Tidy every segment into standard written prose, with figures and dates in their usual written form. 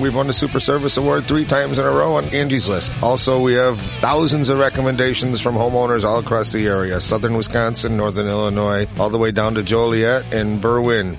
we've won the Super Service Award 3 times in a row on Angie's List. Also, we have thousands of recommendations from homeowners all across the area. Southern Wisconsin, Northern Illinois, all the way down to Joliet and Berwyn,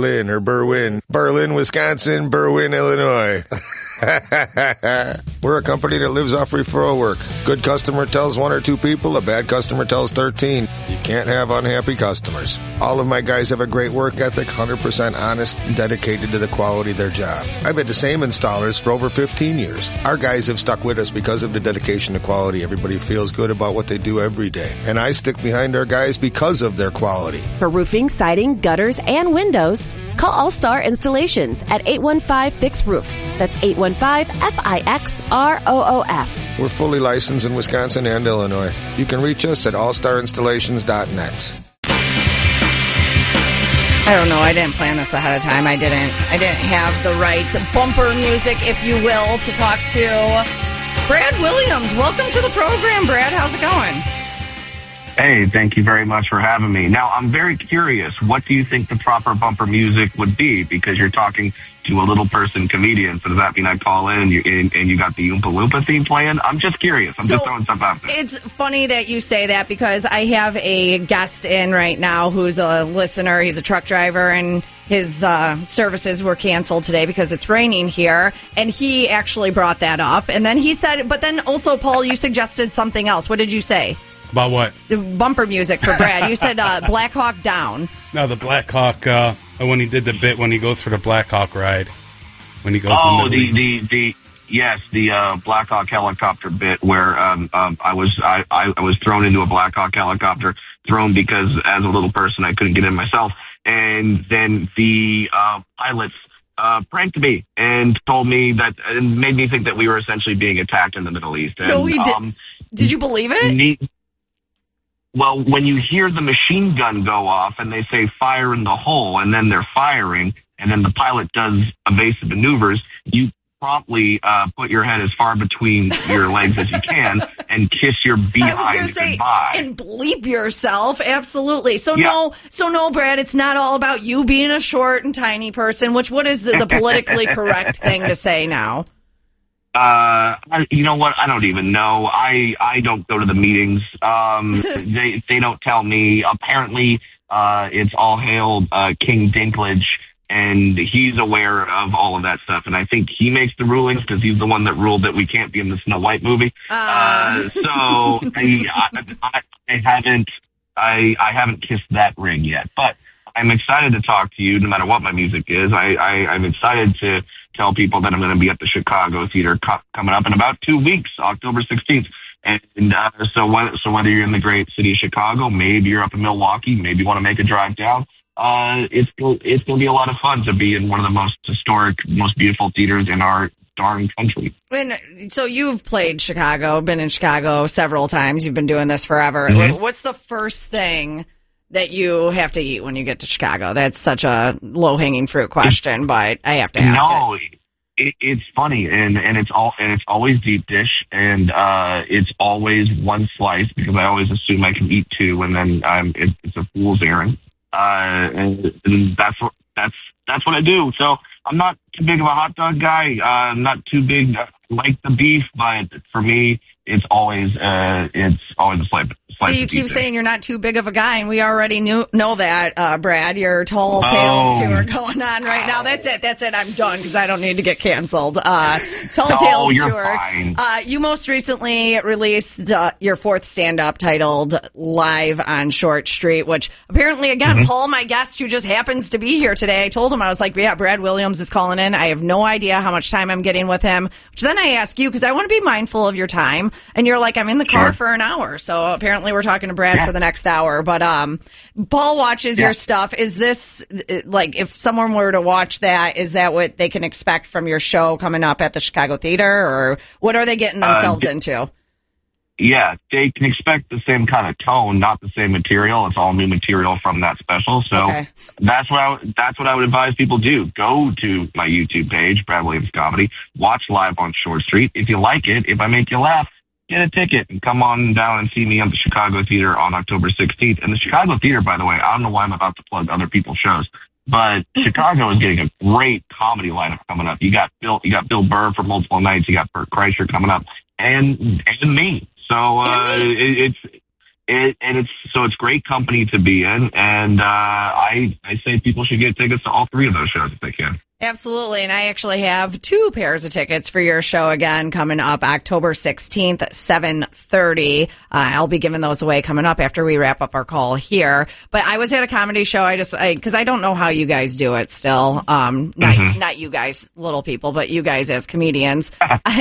Wisconsin, Berwyn, Illinois. We're a company that lives off referral work. Good customer tells 1 or 2 people, a bad customer tells 13. You can't have unhappy customers. All of my guys have a great work ethic, 100% honest, and dedicated to the quality of their job. I've had the same installers for over 15 years. Our guys have stuck with us because of the dedication to quality. Everybody feels good about what they do every day. And I stick behind our guys because of their quality. For roofing, siding, gutters, and windows, call All-Star Installations at 815-FIX-ROOF. That's 815-FIXROOF. We're fully licensed in Wisconsin and Illinois. You can reach us at allstarinstallations.net. I don't know. I didn't plan this ahead of time. I didn't have the right bumper music, if you will, to talk to Brad Williams. Welcome to the program, Brad. How's it going? Hey, thank you very much for having me. Now, I'm very curious. What do you think the proper bumper music would be? Because you're talking to a little person comedian. So does that mean I call in and you got the Oompa Loompa theme playing? I'm just curious. I'm just throwing stuff out there. It's funny that you say that because I have a guest in right now who's a listener. He's a truck driver and his services were canceled today because it's raining here. And he actually brought that up. And then he said, but then also, Paul, you suggested something else. What did you say? About what? The bumper music for Brad. You said Black Hawk Down. No, the Black Hawk, when he did the bit when he goes for the Black Hawk ride. When he goes the Black Hawk helicopter bit where I was thrown into a Black Hawk helicopter, thrown because as a little person I couldn't get in myself. And then the pilots pranked me and told me that, and made me think that we were essentially being attacked in the Middle East. And, no, you did. Did you believe it? Well, when you hear the machine gun go off and they say fire in the hole and then they're firing and then the pilot does evasive maneuvers, you promptly put your head as far between your legs as you can and kiss your behind goodbye. And bleep yourself. Absolutely. So no, Brad, it's not all about you being a short and tiny person, what is the politically correct thing to say now? You know what? I don't even know. I don't go to the meetings. They don't tell me. Apparently, it's all hail King Dinklage, and he's aware of all of that stuff. And I think he makes the rulings because he's the one that ruled that we can't be in the Snow White movie. So I haven't kissed that ring yet, but I'm excited to talk to you no matter what my music is. I'm excited to tell people that I'm going to be at the Chicago Theater coming up in about 2 weeks, October 16th. And so whether you're in the great city of Chicago, maybe you're up in Milwaukee, maybe you want to make a drive down, it's going to be a lot of fun to be in one of the most historic, most beautiful theaters in our darn country. And so you've played Chicago, been in Chicago several times. You've been doing this forever. Mm-hmm. What's the first thing that you have to eat when you get to Chicago? That's such a low-hanging fruit question, but I have to ask it's funny, and it's always deep dish, and it's always one slice because I always assume I can eat 2, and then it's a fool's errand, and that's what I do. So I'm not too big of a hot dog guy. I'm not too big like the beef, but for me, it's always a slice. So you keep saying you're not too big of a guy, and we already know that, Brad. Your Tall Tales tour going on right now. That's it. I'm done because I don't need to get canceled. Tall Tales tour. Fine. You most recently released your 4th stand-up titled Live on Short Street, which apparently, again, Paul, my guest who just happens to be here today, I told him, I was like, yeah, Brad Williams is calling in. I have no idea how much time I'm getting with him, which then I ask you because I want to be mindful of your time. And you're like, I'm in the car for an hour. So apparently we're talking to Brad for the next hour. But Paul watches your stuff. Is this, like, if someone were to watch that, is that what they can expect from your show coming up at the Chicago Theater? Or what are they getting themselves into? Yeah, they can expect the same kind of tone, not the same material. It's all new material from that special. So that's what I would advise people do. Go to my YouTube page, Brad Williams Comedy. Watch Live on Short Street. If you like it, if I make you laugh, get a ticket and come on down and see me at the Chicago Theater on October 16th. And the Chicago Theater, by the way, I don't know why I'm about to plug other people's shows, But Chicago is getting a great comedy lineup coming up. You got Bill Burr for multiple nights. You got Bert Kreischer coming up, and me. So it's great company to be in, and I say people should get tickets to all three of those shows if they can. Absolutely. And I actually have 2 pairs of tickets for your show again coming up October 16th at 7:30. I'll be giving those away coming up after we wrap up our call here. But I was at a comedy show. Because I don't know how you guys do it still. Not you guys, little people, but you guys as comedians.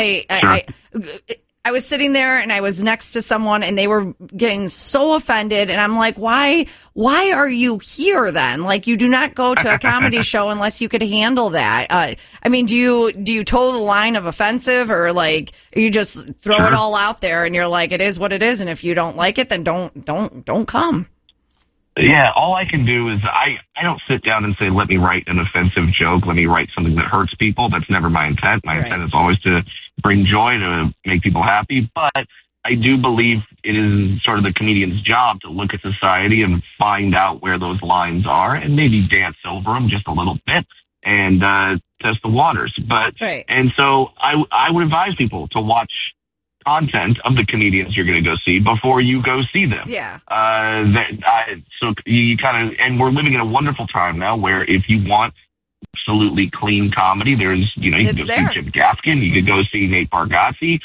I was sitting there and I was next to someone and they were getting so offended. And I'm like, why are you here then? Like, you do not go to a comedy show unless you could handle that. I mean, do you toe the line of offensive, or like you just throw it all out there and you're like, it is what it is. And if you don't like it, then don't come. Yeah, all I can do is I don't sit down and say, let me write an offensive joke. Let me write something that hurts people. That's never my intent. My intent is always to bring joy, to make people happy. But I do believe it is sort of the comedian's job to look at society and find out where those lines are and maybe dance over them just a little bit and test the waters. And so I would advise people to watch content of the comedians you're going to go see before you go see them. Yeah. So you and we're living in a wonderful time now where if you want absolutely clean comedy, there's, you can go see Jim Gaffigan, you could go see Nate Bargatze.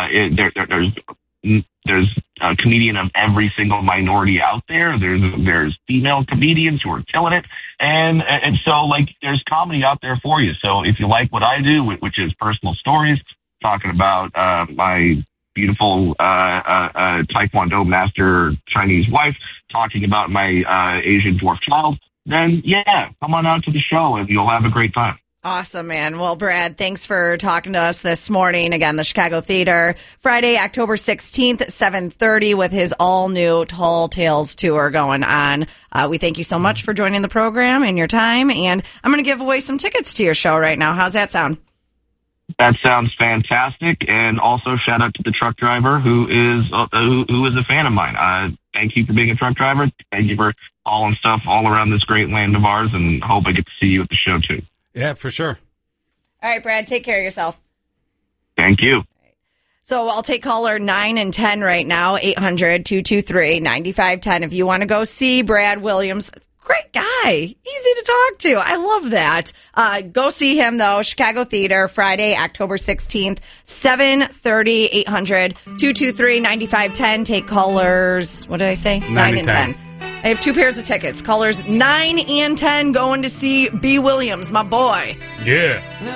There's a comedian of every single minority out there. There's female comedians who are killing it. And so there's comedy out there for you. So if you like what I do, which is personal stories, talking about my beautiful Taekwondo master Chinese wife, talking about my Asian dwarf child, then come on out to the show and you'll have a great time. Awesome, man. Well, Brad, thanks for talking to us this morning. Again, the Chicago Theater, Friday, October 16th at 7:30 with his all-new Tall Tales tour going on. We thank you so much for joining the program and your time, and I'm going to give away some tickets to your show right now. How's that sound? That sounds fantastic, and also shout out to the truck driver who is a fan of mine. Thank you for being a truck driver. Thank you for hauling stuff all around this great land of ours, and hope I get to see you at the show too. Yeah, for sure. All right, Brad, take care of yourself. Thank you. So I'll take caller 9 and 10 right now, 800-223-9510. If you want to go see Brad Williams, great guy, easy to talk to. I love that. Go see him, though. Chicago Theater, Friday, October 16th, 7:30, 800-223-9510. Take callers, what did I say? 9 and 10. I have 2 pairs of tickets. Callers 9 and 10 going to see B. Williams, my boy. Yeah.